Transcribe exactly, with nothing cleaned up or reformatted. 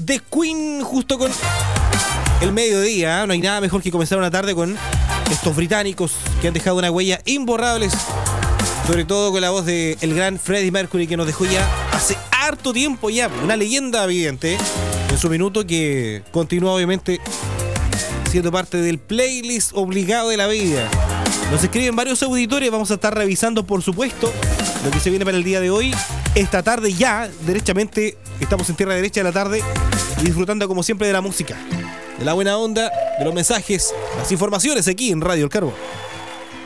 The Queen justo con el mediodía. No hay nada mejor que comenzar una tarde con estos británicos que han dejado una huella imborrable, sobre todo con la voz del gran Freddie Mercury, que nos dejó ya hace harto tiempo ya, una leyenda viviente en su minuto, que continúa obviamente siendo parte del playlist obligado de la vida. Nos escriben varios auditores, vamos a estar revisando por supuesto lo que se viene para el día de hoy. Esta tarde ya, derechamente, estamos en tierra derecha de la tarde y disfrutando como siempre de la música, de la buena onda, de los mensajes, las informaciones aquí en Radio El Carbo.